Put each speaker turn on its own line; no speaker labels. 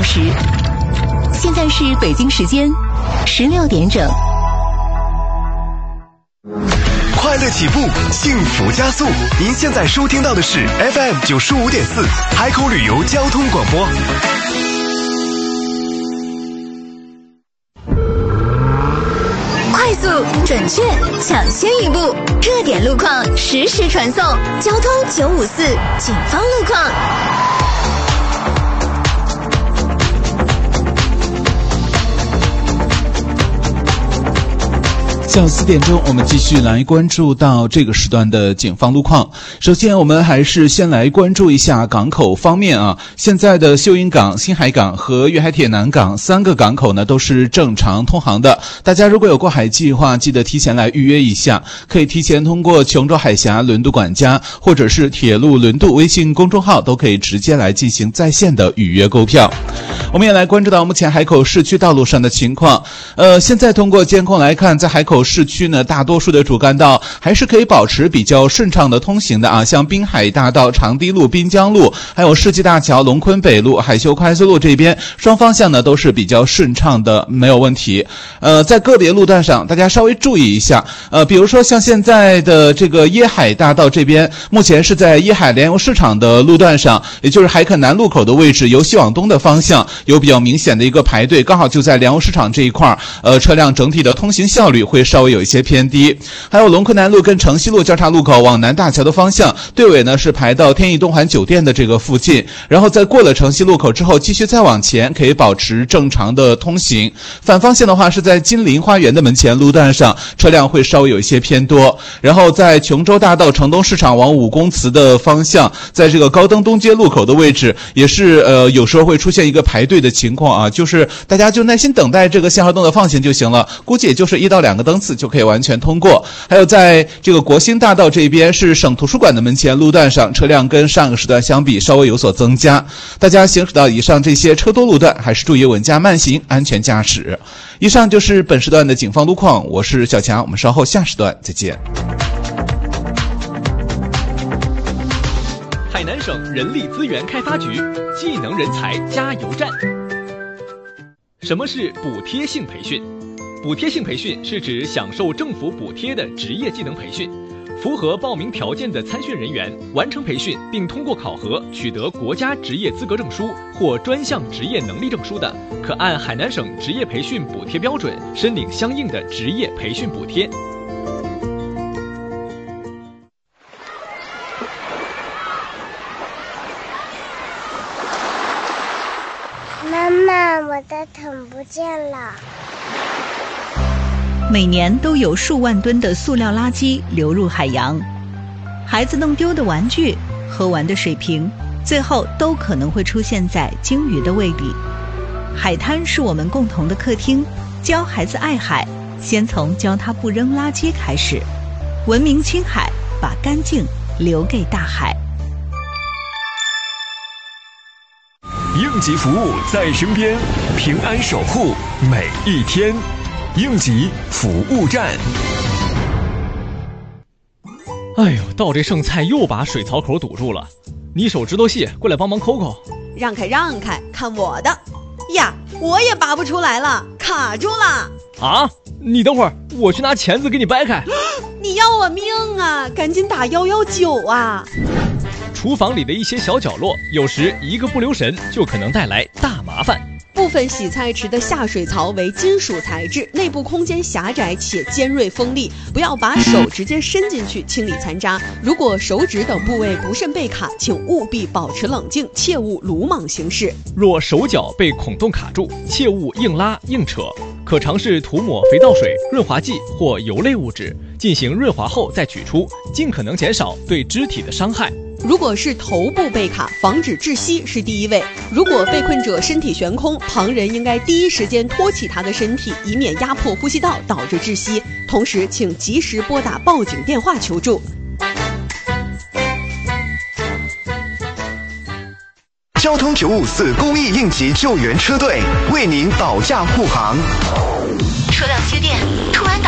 时。现在是北京时间16点整。
快乐起步，幸福加速。您现在收听到的是 FM 95.4海口旅游交通广播。
快速、准确、抢先一步，热点路况实时传送。交通954警方路况。
下午4点钟，我们继续来关注到这个时段的警方路况。首先，我们还是先来关注一下港口方面啊。现在的秀英港、新海港和粤海铁南港3个港口呢都是正常通航的。大家如果有过海计划，记得提前来预约一下，可以提前通过琼州海峡轮渡管家或者是铁路轮渡微信公众号，都可以直接来进行在线的预约购票。我们也来关注到目前海口市区道路上的情况。现在通过监控来看，在海口市区呢，大多数的主干道还是可以保持比较顺畅的通行的啊，像滨海大道、长堤路、滨江路，还有世纪大桥、龙昆北路、海秀快速路这边，双方向呢都是比较顺畅的，没有问题。在个别路段上，大家稍微注意一下。比如说像现在的这个椰海大道这边，目前是在椰海粮油市场的路段上，也就是海肯南路口的位置，由西往东的方向有比较明显的一个排队，刚好就在粮油市场这一块，车辆整体的通行效率会稍微有一些偏低。还有龙昆南路跟城西路交叉路口往南大桥的方向，队尾呢是排到天意东环酒店的这个附近，然后在过了城西路口之后，继续再往前，可以保持正常的通行。反方向的话是在金陵花园的门前路段上，车辆会稍微有一些偏多。然后在琼州大道城东市场往武公祠的方向，在这个高登东街路口的位置，也是有时候会出现一个排队的情况啊，就是大家就耐心等待这个信号灯的放行就行了，估计也就是1到2个灯次就可以完全通过。还有在这个国兴大道这边是省图书馆的门前路段上，车辆跟上个时段相比稍微有所增加。大家行驶到以上这些车多路段，还是注意稳驾慢行，安全驾驶。以上就是本时段的警方路况，我是小强，我们稍后下时段再见。
海南省人力资源开发局技能人才加油站。什么是补贴性培训？补贴性培训是指享受政府补贴的职业技能培训。符合报名条件的参训人员完成培训并通过考核取得国家职业资格证书或专项职业能力证书的，可按海南省职业培训补贴标准申领相应的职业培训补贴。
妈妈，我的桶不见了。
每年都有数万吨的塑料垃圾流入海洋，孩子弄丢的玩具、喝完的水瓶，最后都可能会出现在鲸鱼的胃里。海滩是我们共同的客厅，教孩子爱海，先从教他不扔垃圾开始。文明青海，把干净留给大海。
应急服务在身边，平安守护每一天。应急服务站。
哎呦，倒这剩菜又把水槽口堵住了，你手指头细，过来帮忙抠抠。
让开让开，看我的呀！我也拔不出来了，卡住了。
啊，你等会儿，我去拿钳子给你掰开。
你要我命啊，赶紧打119啊。
厨房里的一些小角落，有时一个不留神就可能带来大麻烦。
部分洗菜池的下水槽为金属材质，内部空间狭窄且尖锐锋利，不要把手直接伸进去清理残渣。如果手指等部位不慎被卡，请务必保持冷静，切勿鲁莽行事。
若手脚被孔洞卡住，切勿硬拉硬扯，可尝试涂抹肥皂水、润滑剂或油类物质，进行润滑后再取出，尽可能减少对肢体的伤害。
如果是头部被卡，防止窒息是第一位。如果被困者身体悬空，旁人应该第一时间托起他的身体，以免压迫呼吸道导致窒息。同时，请及时拨打报警电话求助。
交通954公益应急救援车队为您保驾护航。
车辆接电，突然